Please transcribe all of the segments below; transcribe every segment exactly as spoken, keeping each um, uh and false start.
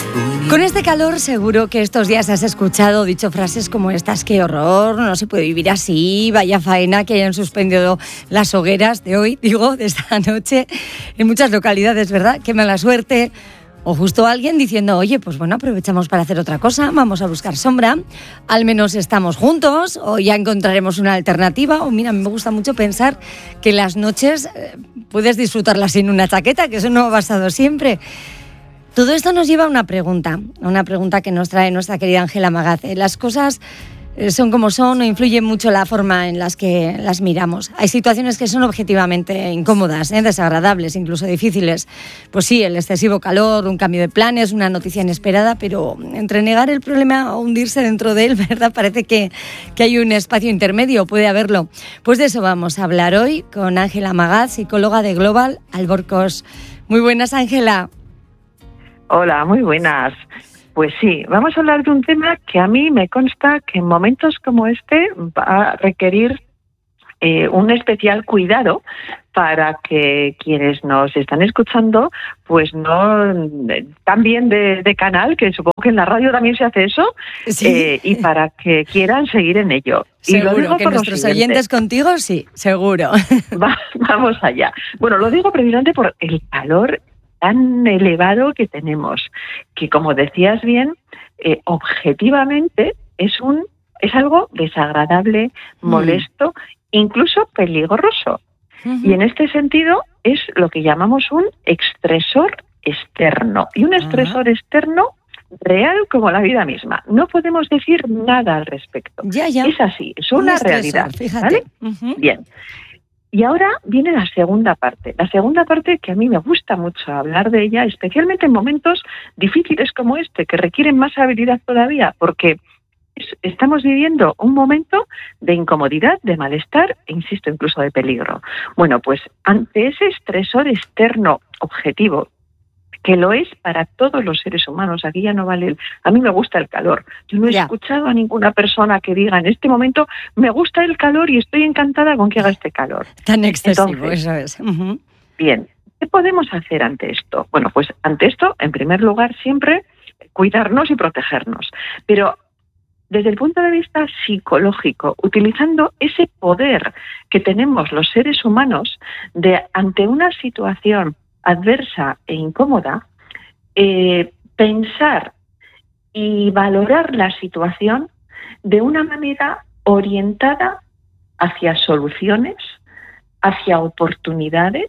Con este calor seguro que estos días has escuchado dicho frases como estas: qué horror, no se puede vivir así, vaya faena que hayan suspendido las hogueras de hoy, digo, de esta noche, en muchas localidades, ¿verdad? Qué mala suerte. O justo alguien diciendo, oye, pues bueno, aprovechamos para hacer otra cosa, vamos a buscar sombra, al menos estamos juntos, o ya encontraremos una alternativa. O mira, me gusta mucho pensar que las noches eh, puedes disfrutarlas sin una chaqueta, que eso no ha pasado siempre. Todo esto nos lleva a una pregunta, a una pregunta que nos trae nuestra querida Ángela Magaz. Las cosas son como son o influye mucho la forma en las que las miramos. Hay situaciones que son objetivamente incómodas, ¿eh? desagradables, incluso difíciles. Pues sí, el excesivo calor, un cambio de planes, una noticia inesperada, pero entre negar el problema o hundirse dentro de él, ¿verdad? Parece que, que hay un espacio intermedio, puede haberlo. Pues de eso vamos a hablar hoy con Ángela Magaz, psicóloga de Global Alborcos. Muy buenas, Ángela. Hola, muy buenas. Pues sí, vamos a hablar de un tema que a mí me consta que en momentos como este va a requerir eh, un especial cuidado para que quienes nos están escuchando pues no cambien de, de canal, que supongo que en la radio también se hace eso, sí. eh, y para que quieran seguir en ello. Seguro, y lo digo que por nuestros oyentes contigo, sí, seguro. Va, vamos allá. Bueno, lo digo precisamente por el calor tan elevado que tenemos, que como decías bien, eh, objetivamente es un es algo desagradable, molesto, mm. incluso peligroso. Uh-huh. Y en este sentido es lo que llamamos un estresor externo. Y un estresor uh-huh. externo real como la vida misma. No podemos decir nada al respecto. Ya, ya. Es así, es una un realidad. Estresor, fíjate. ¿Vale? Uh-huh. Bien. Y ahora viene la segunda parte. La segunda parte que a mí me gusta mucho hablar de ella, especialmente en momentos difíciles como este, que requieren más habilidad todavía, porque es, estamos viviendo un momento de incomodidad, de malestar e, insisto, incluso de peligro. Bueno, pues ante ese estresor externo objetivo, que lo es para todos los seres humanos, aquí ya no vale el... A mí me gusta el calor. Yo no he ya. escuchado a ninguna persona que diga en este momento, me gusta el calor y estoy encantada con que haga este calor. Tan excesivo, Entonces, eso es. Uh-huh. Bien, ¿qué podemos hacer ante esto? Bueno, pues ante esto, en primer lugar, siempre cuidarnos y protegernos. Pero desde el punto de vista psicológico, utilizando ese poder que tenemos los seres humanos de, ante una situación adversa e incómoda, eh, pensar y valorar la situación de una manera orientada hacia soluciones, hacia oportunidades,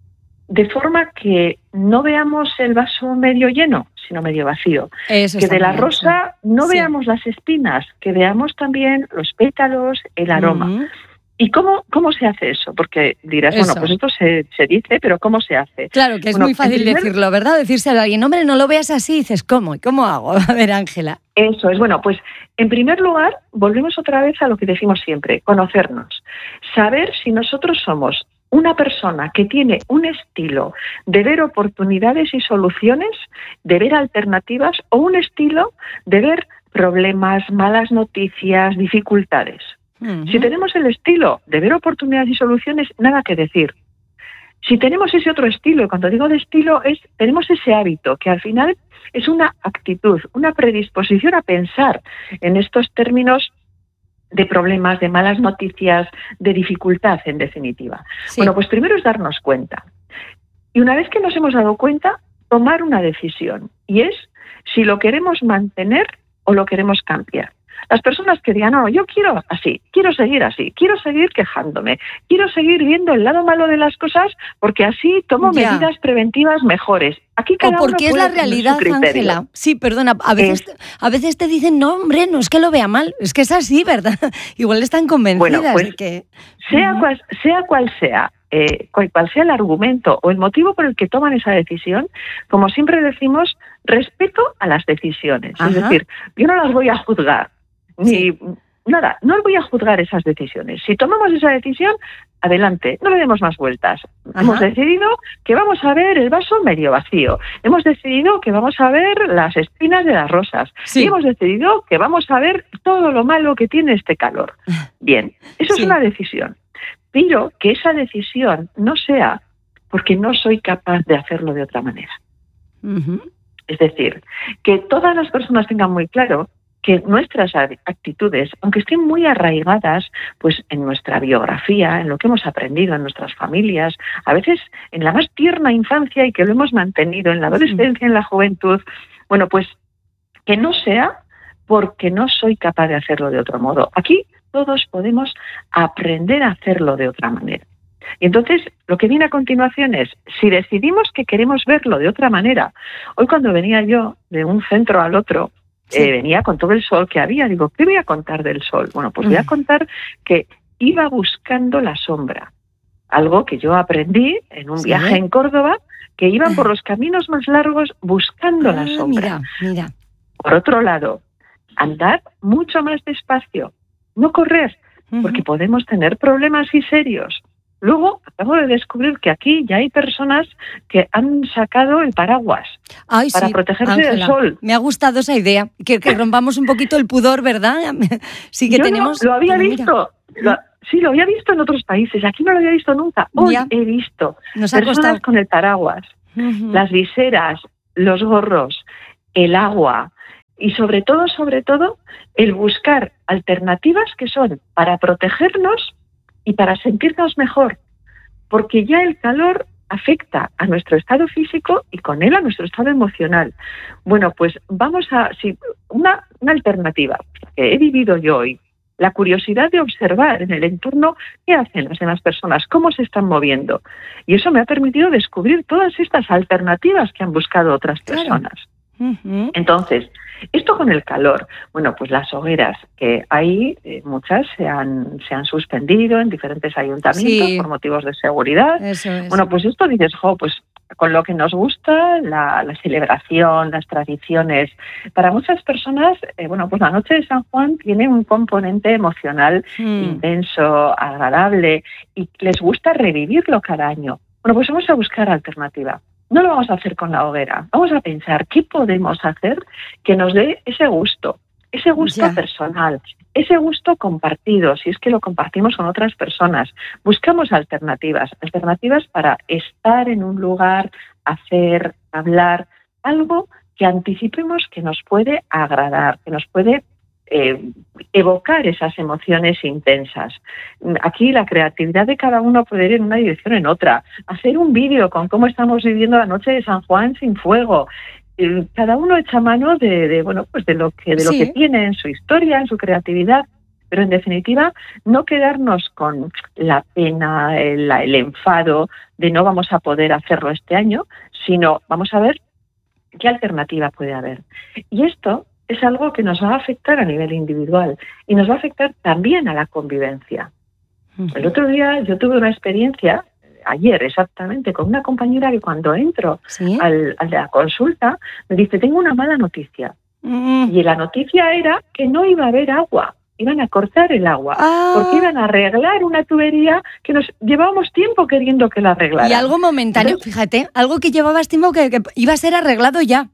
de forma que no veamos el vaso medio lleno, sino medio vacío. Eso que de la bien, rosa sí. no sí. veamos las espinas, que veamos también los pétalos, el aroma. Uh-huh. ¿Y cómo, cómo se hace eso? Porque dirás, eso. bueno, pues esto se, se dice, pero ¿cómo se hace? Claro, que es bueno, muy fácil primer... decirlo, ¿verdad? Decírselo a alguien, hombre, no lo veas así, y dices, ¿cómo? ¿Y cómo hago? A ver, Ángela. Eso es, bueno, pues en primer lugar, volvemos otra vez a lo que decimos siempre, conocernos. Saber si nosotros somos una persona que tiene un estilo de ver oportunidades y soluciones, de ver alternativas, o un estilo de ver problemas, malas noticias, dificultades. Uh-huh. Si tenemos el estilo de ver oportunidades y soluciones, nada que decir. Si tenemos ese otro estilo, y cuando digo de estilo, es tenemos ese hábito, que al final es una actitud, una predisposición a pensar en estos términos de problemas, de malas noticias, de dificultad, en definitiva. Sí. Bueno, pues primero es darnos cuenta. Y una vez que nos hemos dado cuenta, tomar una decisión. Y es si lo queremos mantener o lo queremos cambiar. Las personas que digan, no, yo quiero así, quiero seguir así, quiero seguir quejándome, quiero seguir viendo el lado malo de las cosas porque así tomo ya. medidas preventivas mejores. Aquí cada o porque uno es la realidad, Ángela. Sí, perdona, a veces, es... a veces te dicen, no, hombre, no es que lo vea mal, es que es así, ¿verdad? Igual están convencidas bueno, pues, de que... Sea, uh-huh. cual, sea cual sea, eh, cual, cual sea el argumento o el motivo por el que toman esa decisión, como siempre decimos, respeto a las decisiones. Uh-huh. Es decir, yo no las voy a juzgar. Ni sí. nada, no voy a juzgar esas decisiones. Si tomamos esa decisión, adelante, no le demos más vueltas. Ajá. Hemos decidido que vamos a ver el vaso medio vacío. Hemos decidido que vamos a ver las espinas de las rosas. Sí. Y hemos decidido que vamos a ver todo lo malo que tiene este calor. Bien, eso sí. es una decisión. Pero que esa decisión no sea porque no soy capaz de hacerlo de otra manera. Uh-huh. Es decir, que todas las personas tengan muy claro que nuestras actitudes, aunque estén muy arraigadas pues en nuestra biografía, en lo que hemos aprendido en nuestras familias, a veces en la más tierna infancia y que lo hemos mantenido en la adolescencia, en la juventud, bueno, pues que no sea porque no soy capaz de hacerlo de otro modo. Aquí todos podemos aprender a hacerlo de otra manera. Y entonces, lo que viene a continuación es, si decidimos que queremos verlo de otra manera, hoy cuando venía yo de un centro al otro, sí. eh, venía con todo el sol que había, digo, ¿qué voy a contar del sol? Bueno, pues voy a contar que iba buscando la sombra, algo que yo aprendí en un sí. viaje en Córdoba, que iban por los caminos más largos buscando ah, la sombra. Mira, mira. Por otro lado, andar mucho más despacio, no correr, uh-huh. porque podemos tener problemas y serios. Luego, acabo de descubrir que aquí ya hay personas que han sacado el paraguas Ay, para sí, protegerse Ángela, del sol. Me ha gustado esa idea, que, que rompamos un poquito el pudor, ¿verdad? Sí que Yo tenemos... no, lo había Pero visto, lo, sí, lo había visto en otros países, aquí no lo había visto nunca. Hoy ya. he visto Nos ha personas costado. con el paraguas, uh-huh. las viseras, los gorros, el agua y sobre todo, sobre todo, el buscar alternativas que son para protegernos y para sentirnos mejor, porque ya el calor afecta a nuestro estado físico y con él a nuestro estado emocional. Bueno, pues vamos a... Sí, una, una alternativa que he vivido yo hoy, la curiosidad de observar en el entorno qué hacen las demás personas, cómo se están moviendo. Y eso me ha permitido descubrir todas estas alternativas que han buscado otras personas. Claro. Uh-huh. Entonces, esto con el calor, bueno, pues las hogueras, que hay eh, muchas se han, se han suspendido en diferentes ayuntamientos sí. por motivos de seguridad. Eso es. Bueno, pues esto dices, jo, pues con lo que nos gusta, la, la celebración, las tradiciones. Para muchas personas, eh, bueno, pues la noche de San Juan tiene un componente emocional mm. intenso, agradable, y les gusta revivirlo cada año. Bueno, pues vamos a buscar alternativa. No lo vamos a hacer con la hoguera. Vamos a pensar qué podemos hacer que nos dé ese gusto, ese gusto ya. personal, ese gusto compartido, si es que lo compartimos con otras personas. Buscamos alternativas, alternativas para estar en un lugar, hacer, hablar, algo que anticipemos que nos puede agradar, que nos puede Eh, evocar esas emociones intensas. Aquí la creatividad de cada uno puede ir en una dirección o en otra. Hacer un vídeo con cómo estamos viviendo la noche de San Juan sin fuego. Eh, cada uno echa mano de, de bueno, pues de lo que de lo sí. que tiene en su historia, en su creatividad. Pero en definitiva, no quedarnos con la pena, el, el enfado de no vamos a poder hacerlo este año, sino vamos a ver qué alternativa puede haber. Y esto es algo que nos va a afectar a nivel individual y nos va a afectar también a la convivencia. Uh-huh. El otro día yo tuve una experiencia, ayer exactamente, con una compañera que cuando entro ¿Sí? al, al de la consulta me dice, tengo una mala noticia. Uh-huh. Y la noticia era que no iba a haber agua, iban a cortar el agua, ah. porque iban a arreglar una tubería que nos llevábamos tiempo queriendo que la arreglaran. Y algo momentáneo, Entonces, fíjate, algo que llevabas tiempo que, que iba a ser arreglado ya.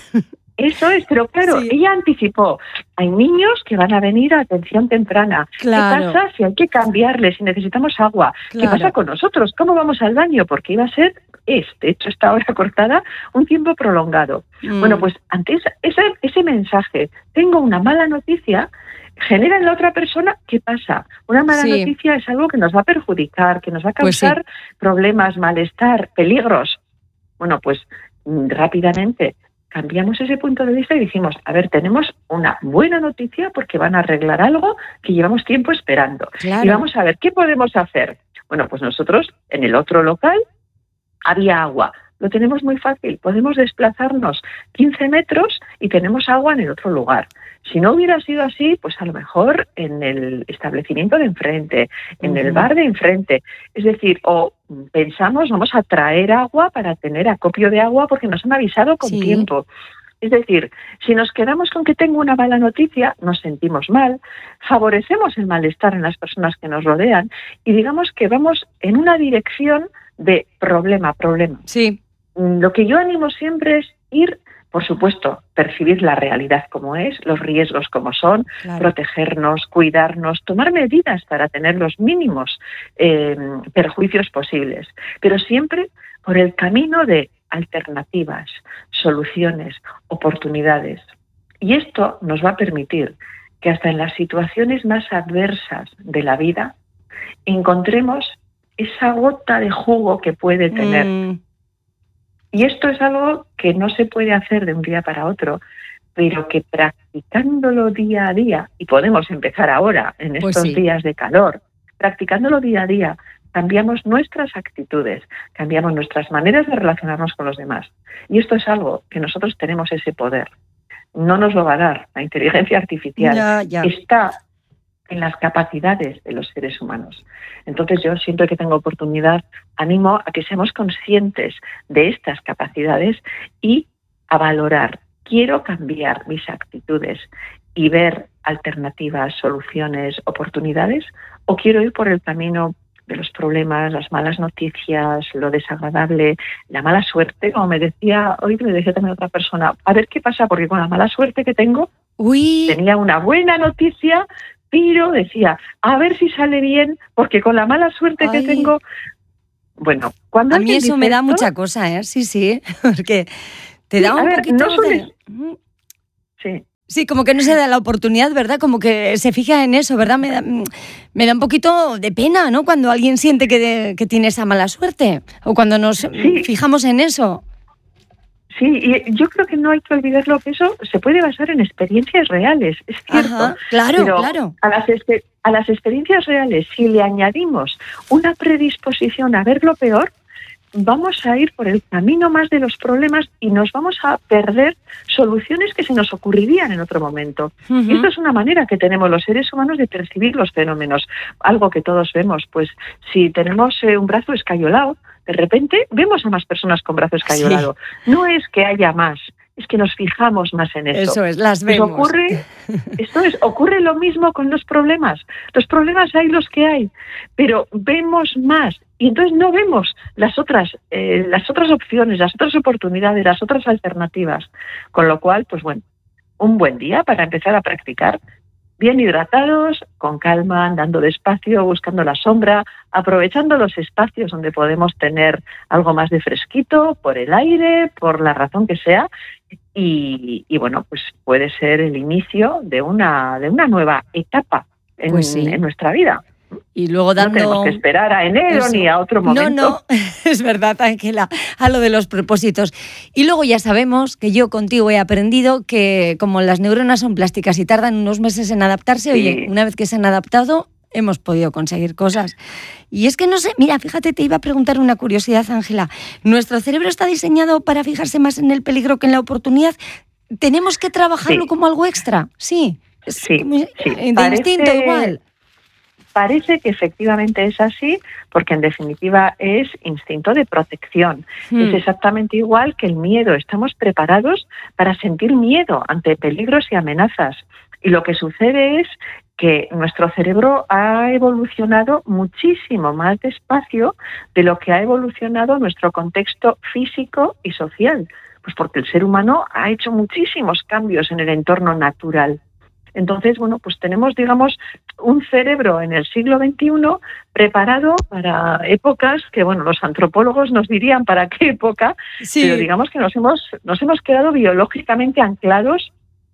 Eso es, pero claro, sí. ella anticipó, hay niños que van a venir a atención temprana. Claro. ¿Qué pasa si hay que cambiarles, si necesitamos agua? Claro. ¿Qué pasa con nosotros? ¿Cómo vamos al baño? Porque iba a ser, es, de hecho, esta hora cortada, un tiempo prolongado. Mm. Bueno, pues ante esa, ese, ese mensaje, tengo una mala noticia, genera en la otra persona, ¿qué pasa? Una mala sí. noticia es algo que nos va a perjudicar, que nos va a causar pues sí. problemas, malestar, peligros. Bueno, pues rápidamente cambiamos ese punto de vista y decimos, a ver, tenemos una buena noticia porque van a arreglar algo que llevamos tiempo esperando. Claro. Y vamos a ver, ¿qué podemos hacer? Bueno, pues nosotros en el otro local había agua. Lo tenemos muy fácil, podemos desplazarnos quince metros y tenemos agua en el otro lugar. Si no hubiera sido así, pues a lo mejor en el establecimiento de enfrente, en uh-huh. el bar de enfrente. Es decir, o pensamos, vamos a traer agua para tener acopio de agua porque nos han avisado con sí. tiempo. Es decir, si nos quedamos con que tengo una mala noticia, nos sentimos mal, favorecemos el malestar en las personas que nos rodean y digamos que vamos en una dirección de problema, problema. Sí. Lo que yo animo siempre es ir, por supuesto, percibir la realidad como es, los riesgos como son, claro. protegernos, cuidarnos, tomar medidas para tener los mínimos eh, perjuicios posibles, pero siempre por el camino de alternativas, soluciones, oportunidades. Y esto nos va a permitir que hasta en las situaciones más adversas de la vida encontremos esa gota de jugo que puede tener. Mm. Y esto es algo que no se puede hacer de un día para otro, pero que practicándolo día a día, y podemos empezar ahora, en estos pues sí. días de calor, practicándolo día a día, cambiamos nuestras actitudes, cambiamos nuestras maneras de relacionarnos con los demás. Y esto es algo que nosotros tenemos ese poder. No nos lo va a dar la inteligencia artificial. Ya, ya. Está en las capacidades de los seres humanos. Entonces yo siempre que tengo oportunidad animo a que seamos conscientes de estas capacidades y a valorar. Quiero cambiar mis actitudes y ver alternativas, soluciones, oportunidades, o quiero ir por el camino de los problemas, las malas noticias, lo desagradable, la mala suerte, como me decía, hoy me decía también otra persona, a ver qué pasa, porque con la mala suerte que tengo, Uy. tenía una buena noticia, pero decía, a ver si sale bien, porque con la mala suerte Ay. que tengo, bueno, cuando a mí eso me da esto, mucha cosa, ¿eh? Sí, sí, porque te da sí, un ver, poquito no suele... de... Sí. Sí, como que no se da la oportunidad, ¿verdad? Como que se fija en eso, ¿verdad? Me da, me da un poquito de pena, ¿no? Cuando alguien siente que, de, que tiene esa mala suerte o cuando nos sí. fijamos en eso. Sí, y yo creo que no hay que olvidarlo, que eso se puede basar en experiencias reales, es cierto. Ajá, claro, pero claro. A las, a las experiencias reales, si le añadimos una predisposición a ver lo peor, vamos a ir por el camino más de los problemas y nos vamos a perder soluciones que se nos ocurrirían en otro momento. Uh-huh. Y esto es una manera que tenemos los seres humanos de percibir los fenómenos, algo que todos vemos. Pues si tenemos eh, un brazo escayolado, de repente vemos a más personas con brazo escayolado. Sí. No es que haya más, es que nos fijamos más en eso. Eso es, las vemos. Pues ocurre, esto es, ocurre lo mismo con los problemas. Los problemas hay los que hay, pero vemos más. Y entonces no vemos las otras, eh, las otras opciones, las otras oportunidades, las otras alternativas. Con lo cual, pues bueno, un buen día para empezar a practicar, bien hidratados, con calma, andando despacio, buscando la sombra, aprovechando los espacios donde podemos tener algo más de fresquito, por el aire, por la razón que sea. Y, y bueno, pues puede ser el inicio de una, de una nueva etapa en, pues sí. en nuestra vida. Y luego dando... No tenemos que esperar a enero Eso. ni a otro momento. No, no, es verdad, Ángela, a lo de los propósitos. Y luego ya sabemos que yo contigo he aprendido que como las neuronas son plásticas y tardan unos meses en adaptarse, sí. oye, una vez que se han adaptado, hemos podido conseguir cosas. Y es que no sé, mira, fíjate, te iba a preguntar una curiosidad, Ángela. ¿Nuestro cerebro está diseñado para fijarse más en el peligro que en la oportunidad? ¿Tenemos que trabajarlo sí. como algo extra? Sí, sí, como, sí. de Parece... instinto igual. Parece que efectivamente es así, porque en definitiva es instinto de protección. Hmm. Es exactamente igual que el miedo. Estamos preparados para sentir miedo ante peligros y amenazas. Y lo que sucede es que nuestro cerebro ha evolucionado muchísimo más despacio de lo que ha evolucionado nuestro contexto físico y social. Pues porque el ser humano ha hecho muchísimos cambios en el entorno natural. Entonces, bueno, pues tenemos, digamos, un cerebro en el siglo veintiuno preparado para épocas que, bueno, los antropólogos nos dirían para qué época, sí. pero digamos que nos hemos, nos hemos quedado biológicamente anclados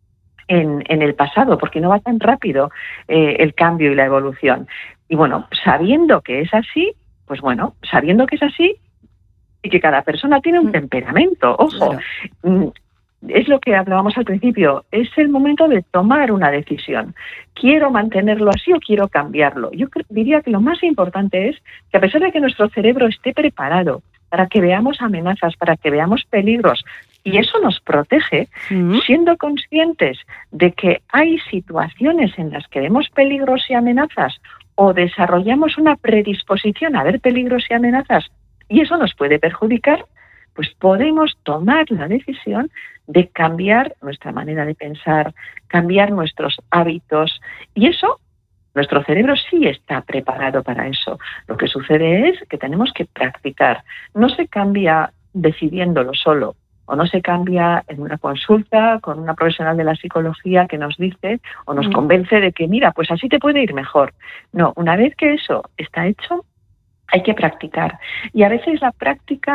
en, en el pasado, porque no va tan rápido eh, el cambio y la evolución. Y bueno, sabiendo que es así, pues bueno, sabiendo que es así y que cada persona tiene un temperamento, ojo, claro. Es lo que hablábamos al principio, es el momento de tomar una decisión. ¿Quiero mantenerlo así o quiero cambiarlo? Yo diría que lo más importante es que a pesar de que nuestro cerebro esté preparado para que veamos amenazas, para que veamos peligros, y eso nos protege, uh-huh. siendo conscientes de que hay situaciones en las que vemos peligros y amenazas o desarrollamos una predisposición a ver peligros y amenazas, y eso nos puede perjudicar, pues podemos tomar la decisión de cambiar nuestra manera de pensar, cambiar nuestros hábitos, y eso, nuestro cerebro sí está preparado para eso. Lo que sucede es que tenemos que practicar. No se cambia decidiéndolo solo, o no se cambia en una consulta con una profesional de la psicología que nos dice o nos convence de que, mira, pues así te puede ir mejor. No, una vez que eso está hecho, hay que practicar. Y a veces la práctica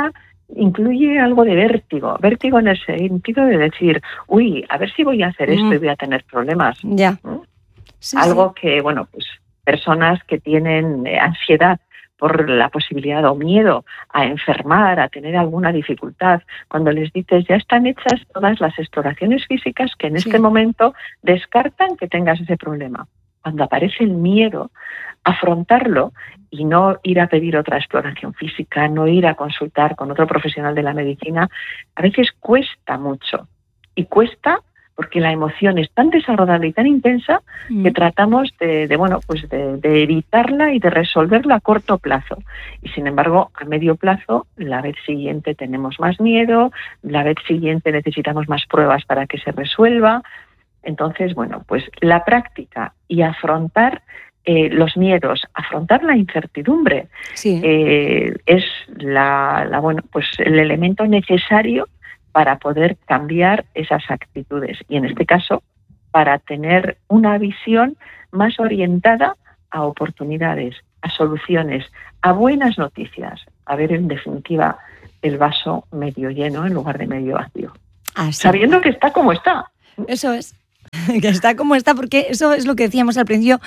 incluye algo de vértigo, vértigo en el sentido de decir, uy, a ver si voy a hacer esto mm. y voy a tener problemas. Ya. ¿Mm? Sí, algo sí. que, bueno, pues personas que tienen eh, ansiedad por la posibilidad o miedo a enfermar, a tener alguna dificultad, cuando les dices ya están hechas todas las exploraciones físicas que en sí. este momento descartan que tengas ese problema. Cuando aparece el miedo, afrontarlo y no ir a pedir otra exploración física, no ir a consultar con otro profesional de la medicina, a veces cuesta mucho. Y cuesta porque la emoción es tan desagradable y tan intensa mm. que tratamos de, de bueno, pues de, de evitarla y de resolverla a corto plazo. Y sin embargo, a medio plazo, la vez siguiente tenemos más miedo, la vez siguiente necesitamos más pruebas para que se resuelva. Entonces, bueno, pues la práctica y afrontar eh, los miedos, afrontar la incertidumbre, sí. eh, es la, la, bueno, pues el elemento necesario para poder cambiar esas actitudes y en este caso para tener una visión más orientada a oportunidades, a soluciones, a buenas noticias, a ver en definitiva el vaso medio lleno en lugar de medio vacío. Así. Sabiendo que está como está. Eso es, que está como está, porque eso es lo que decíamos al principio,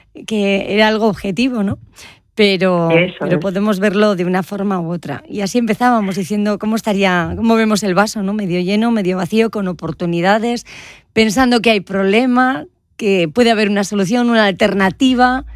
que era algo objetivo, ¿no? Pero, pero podemos verlo de una forma u otra. Y así empezábamos diciendo cómo estaría, cómo vemos el vaso, ¿no? Medio lleno, medio vacío, con oportunidades, pensando que hay problema, que puede haber una solución, una alternativa.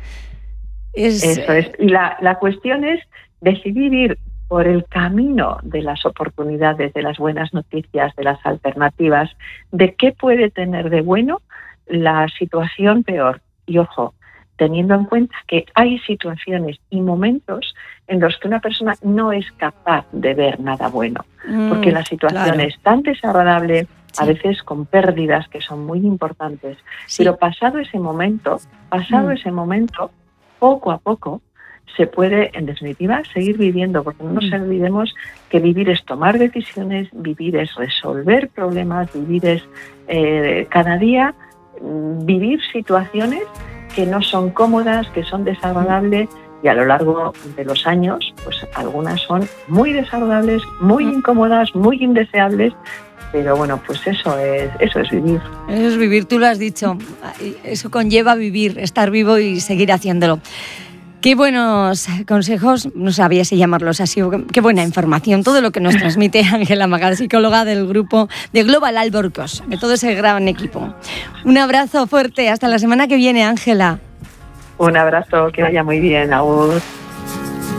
Es... Eso es. Y la, la cuestión es decidir ir por el camino de las oportunidades, de las buenas noticias, de las alternativas, de qué puede tener de bueno la situación peor. Y ojo, teniendo en cuenta que hay situaciones y momentos en los que una persona no es capaz de ver nada bueno, mm, porque la situación claro. es tan desagradable, sí. a veces con pérdidas que son muy importantes, sí. pero pasado ese momento, pasado mm. ese momento, poco a poco, se puede, en definitiva, seguir viviendo, porque no nos mm. olvidemos que vivir es tomar decisiones, vivir es resolver problemas, vivir es eh, cada día vivir situaciones que no son cómodas, que son desagradables y a lo largo de los años, pues algunas son muy desagradables, muy incómodas, muy indeseables, pero bueno, pues eso es, eso es vivir. Eso es vivir, tú lo has dicho, eso conlleva vivir, estar vivo y seguir haciéndolo. Qué buenos consejos, no sabía si llamarlos así, qué buena información, todo lo que nos transmite Ángela Magal, psicóloga del grupo de Global Alborcos, de todo ese gran equipo. Un abrazo fuerte, hasta la semana que viene, Ángela. Un abrazo, que vaya muy bien, agur.